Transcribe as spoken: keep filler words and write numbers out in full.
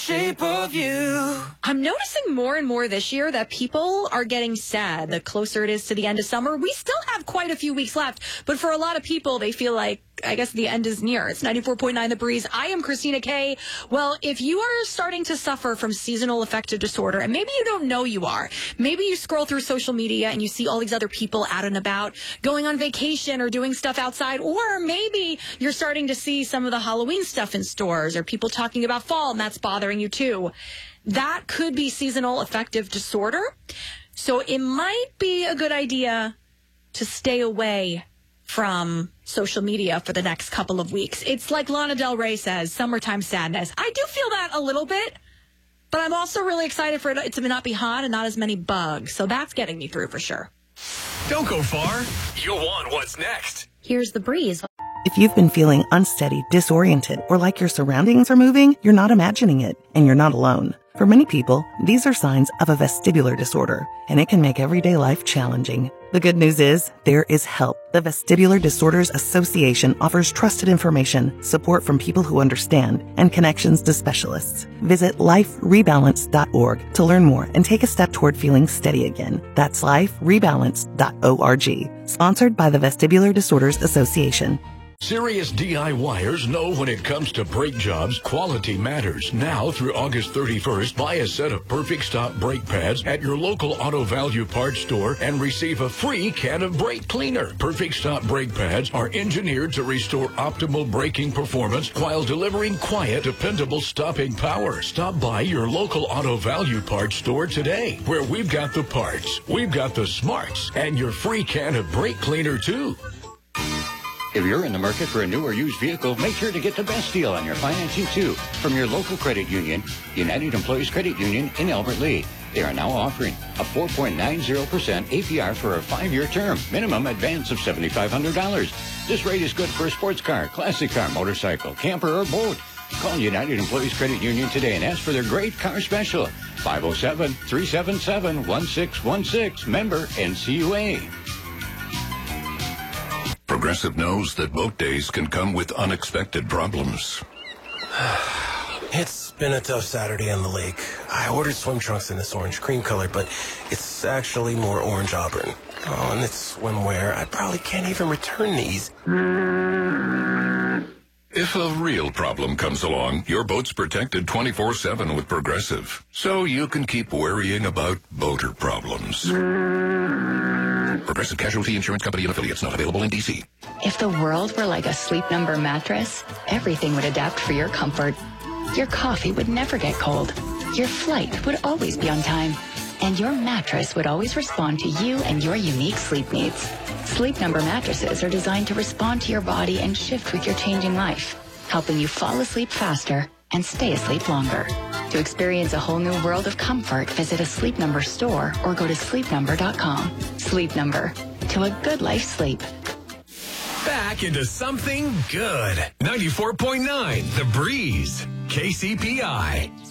Shape of you. I'm noticing more and more this year that people are getting sad the closer it is to the end of summer. We still have quite a few weeks left, but for a lot of people, they feel like, I guess, the end is near. It's ninety-four point nine The Breeze. I am Christina Kay. Well, if you are starting to suffer from seasonal affective disorder, and maybe you don't know you are, maybe you scroll through social media and you see all these other people out and about going on vacation or doing stuff outside, or maybe you're starting to see some of the Halloween stuff in stores or people talking about fall and that's bothering you too. That could be seasonal affective disorder. So it might be a good idea to stay away from social media for the next couple of weeks. It's like Lana Del Rey says, summertime sadness. I do feel that a little bit, but I'm also really excited for it to not be hot and not as many bugs. So that's getting me through for sure. Don't go far. You'll want what's next. Here's The Breeze. If you've been feeling unsteady, disoriented, or like your surroundings are moving, you're not imagining it, and you're not alone. For many people, these are signs of a vestibular disorder, and it can make everyday life challenging. The good news is, there is help. The Vestibular Disorders Association offers trusted information, support from people who understand, and connections to specialists. Visit life rebalance dot org to learn more and take a step toward feeling steady again. That's life rebalance dot org. Sponsored by the Vestibular Disorders Association. Serious DIYers know when it comes to brake jobs, quality matters. Now through August thirty-first, buy a set of Perfect Stop brake pads at your local Auto Value parts store and receive a free can of brake cleaner. Perfect Stop brake pads are engineered to restore optimal braking performance while delivering quiet, dependable stopping power. Stop by your local Auto Value parts store today, where we've got the parts, we've got the smarts, and your free can of brake cleaner too. If you're in the market for a new or used vehicle, make sure to get the best deal on your financing, too, from your local credit union, United Employees Credit Union in Albert Lea. They are now offering a four point nine zero percent A P R for a five-year term, minimum advance of seven thousand five hundred dollars. This rate is good for a sports car, classic car, motorcycle, camper, or boat. Call United Employees Credit Union today and ask for their great car special. five oh seven, three seven seven, one six one six, member N C U A. Progressive knows that boat days can come with unexpected problems. It's been a tough Saturday on the lake. I ordered swim trunks in this orange cream color, but it's actually more orange auburn. Oh, and it's swimwear. I probably can't even return these. If a real problem comes along, your boat's protected twenty-four seven with Progressive, so you can keep worrying about boater problems. Progressive Casualty Insurance Company and affiliates, not available in D C. If the world were like a Sleep Number mattress, everything would adapt for your comfort. Your coffee would never get cold. Your flight would always be on time. And your mattress would always respond to you and your unique sleep needs. Sleep Number mattresses are designed to respond to your body and shift with your changing life, helping you fall asleep faster and stay asleep longer. To experience a whole new world of comfort, visit a Sleep Number store or go to sleep number dot com. Sleep Number. To a good life sleep. Back into something good. ninety-four point nine The Breeze. K C P I.